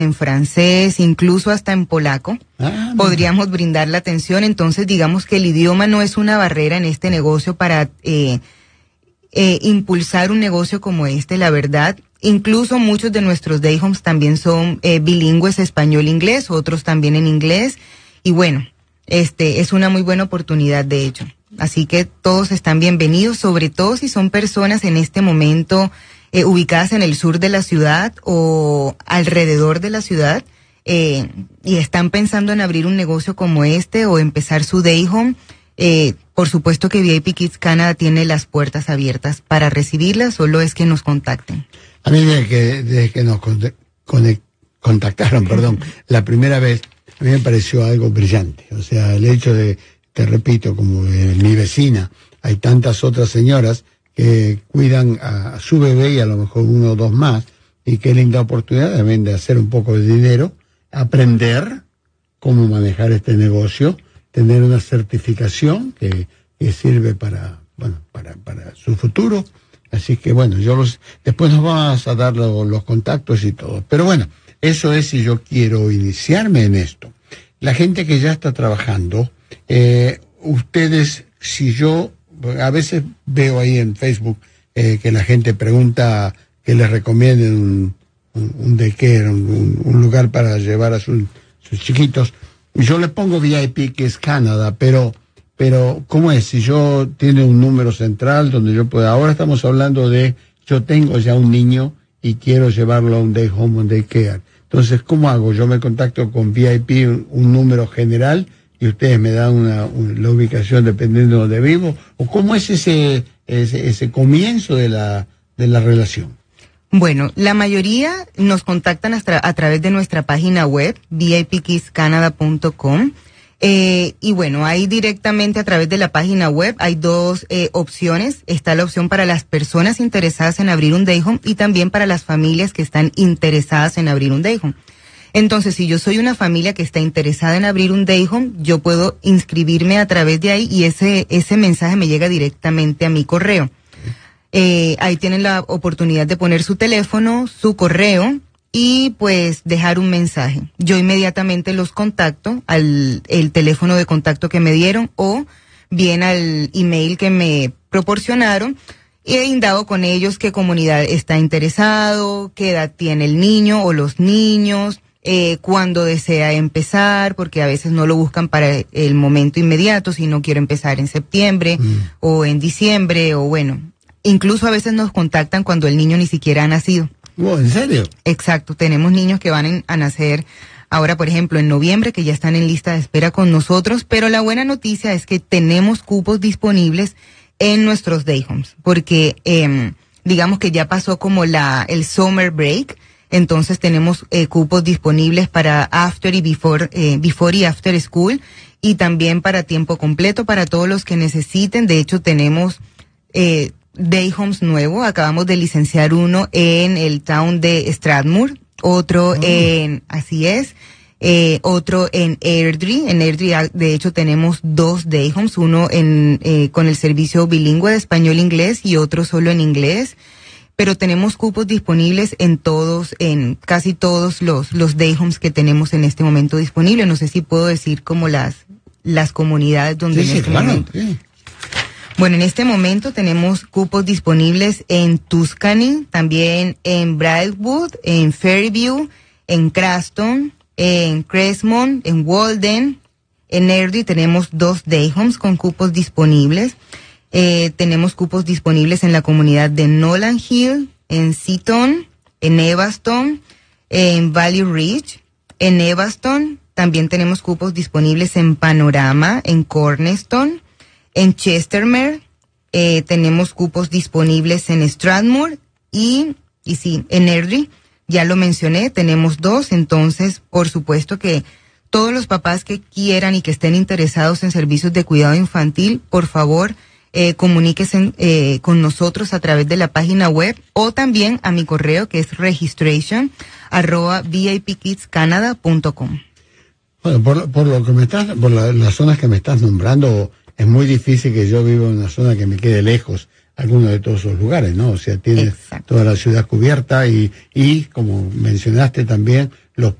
en francés, incluso hasta en polaco. Podríamos brindar la atención. Entonces, digamos que el idioma no es una barrera en este negocio para impulsar un negocio como este, la verdad. Incluso muchos de nuestros day homes también son bilingües español-inglés, otros también en inglés. Y bueno, es una muy buena oportunidad, de hecho. Así que todos están bienvenidos, sobre todo si son personas en este momento ubicadas en el sur de la ciudad o alrededor de la ciudad, y están pensando en abrir un negocio como este o empezar su day home. Por supuesto que VIP Kids Canada tiene las puertas abiertas para recibirlas, solo es que nos contacten. A mí desde que nos contactaron, la primera vez, a mí me pareció algo brillante. O sea, el hecho de, te repito, como mi vecina, hay tantas otras señoras que cuidan a su bebé y a lo mejor uno o dos más, y qué linda oportunidad también de hacer un poco de dinero, aprender cómo manejar este negocio, tener una certificación que sirve para su futuro. Así que bueno, después nos vamos a dar los contactos y todo. Pero bueno, eso es si yo quiero iniciarme en esto. La gente que ya está trabajando, ustedes, si yo, a veces veo ahí en Facebook que la gente pregunta que les recomienden un daycare, un lugar para llevar a sus chiquitos. Yo le pongo VIP, que es Canadá, pero ¿cómo es? Si yo tiene un número central donde yo pueda, ahora estamos hablando de, yo tengo ya un niño y quiero llevarlo a un day home, un daycare. Entonces, ¿cómo hago? Yo me contacto con VIP, un número general, y ustedes me dan la ubicación dependiendo de donde vivo, o ¿cómo es ese comienzo de la relación? Bueno, la mayoría nos contactan a través de nuestra página web, vipkidscanada.com. Y bueno, ahí directamente a través de la página web hay dos opciones. Está la opción para las personas interesadas en abrir un day home y también para las familias que están interesadas en abrir un day home. Entonces, si yo soy una familia que está interesada en abrir un day home, yo puedo inscribirme a través de ahí y ese mensaje me llega directamente a mi correo. Ahí tienen la oportunidad de poner su teléfono, su correo y pues dejar un mensaje. Yo inmediatamente los contacto al el teléfono de contacto que me dieron o bien al email que me proporcionaron, y he indagado con ellos qué comunidad está interesado, qué edad tiene el niño o los niños, cuándo desea empezar, porque a veces no lo buscan para el momento inmediato, sino quiero empezar en septiembre o en diciembre, o bueno, incluso a veces nos contactan cuando el niño ni siquiera ha nacido. Oh, ¿en serio? Exacto, tenemos niños que van a nacer ahora, por ejemplo, en noviembre, que ya están en lista de espera con nosotros, pero la buena noticia es que tenemos cupos disponibles en nuestros day homes, porque digamos que ya pasó como el summer break, entonces tenemos cupos disponibles para after y before y after school, y también para tiempo completo para todos los que necesiten. De hecho, tenemos day homes nuevo, acabamos de licenciar uno en el town de Strathmore, otro otro en Airdrie. En Airdrie, de hecho, tenemos dos day homes, uno con el servicio bilingüe de español-inglés y otro solo en inglés. Pero tenemos cupos disponibles en casi todos los day homes que tenemos en este momento disponibles. No sé si puedo decir como las comunidades donde momento. Sí. Bueno, en este momento tenemos cupos disponibles en Tuscany, también en Brightwood, en Fairview, en Cranston, en Crestmont, en Walden. En Airdrie tenemos dos day homes con cupos disponibles. Tenemos cupos disponibles en la comunidad de Nolan Hill, en Seaton, en Evanston, en Valley Ridge, en Evanston. También tenemos cupos disponibles en Panorama, en Cornerstone, en Chestermere. Tenemos cupos disponibles en Strathmore y sí, en Airdrie. Ya lo mencioné, tenemos dos. Entonces, por supuesto que todos los papás que quieran y que estén interesados en servicios de cuidado infantil, por favor, comuníquense con nosotros a través de la página web o también a mi correo, que es registration@vipkidscanada.com. Bueno, por lo que por las zonas que me estás nombrando, es muy difícil que yo viva en una zona que me quede lejos, alguno de todos esos lugares, ¿no? O sea, tienes toda la ciudad cubierta y como mencionaste también,